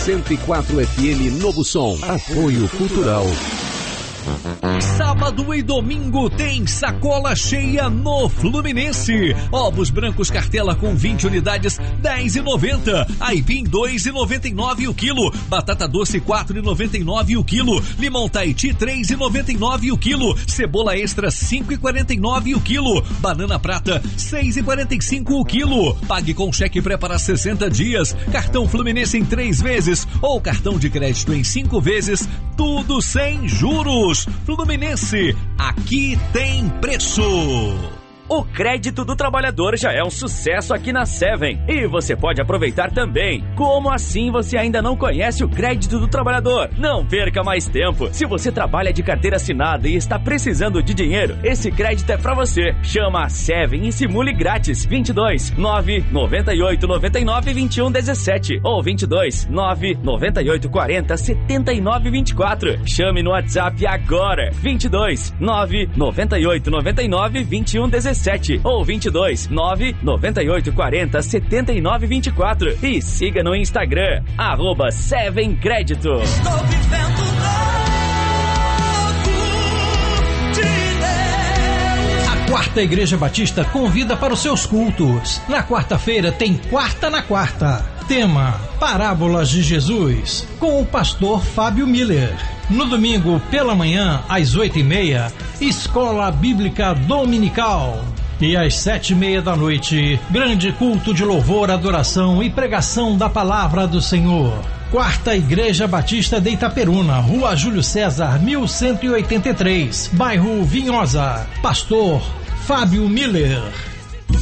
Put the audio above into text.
104 FM Novo Som. Apoio Cultural. Sábado e domingo tem sacola cheia no Fluminense. Ovos brancos cartela com 20 unidades, R$10,90. Aipim, R$2,99 o quilo. Batata doce, R$4,99 o quilo. Limão Tahiti, R$3,99 o quilo. Cebola extra, R$5,49 o quilo. Banana prata, R$6,45 o quilo. Pague com cheque pré para 60 dias. Cartão Fluminense em 3 vezes ou cartão de crédito em 5 vezes. Tudo sem juros. Fluminense, aqui tem preço. O crédito do trabalhador já é um sucesso aqui na Seven e você pode aproveitar também. Como assim você ainda não conhece o crédito do trabalhador? Não perca mais tempo. Se você trabalha de carteira assinada e está precisando de dinheiro, esse crédito é pra você. Chama a Seven e simule grátis. 22 9 98 99 21 17 ou 22 9 98 40 79 24. Chame no WhatsApp agora. 22 9 98 99 21 17 ou 22 9 98 40 79 24 e siga no Instagram @Seven Crédito. Estou vivendo novo de Deus. A Quarta Igreja Batista convida para os seus cultos. Na quarta-feira tem Quarta na Quarta. Tema: Parábolas de Jesus, com o pastor Fábio Miller. No domingo, pela manhã, às 8h30, Escola Bíblica Dominical. E às 7h30 da noite, grande culto de louvor, adoração e pregação da Palavra do Senhor. Quarta Igreja Batista de Itaperuna, Rua Júlio César, 1183, bairro Vinhosa. Pastor Fábio Miller.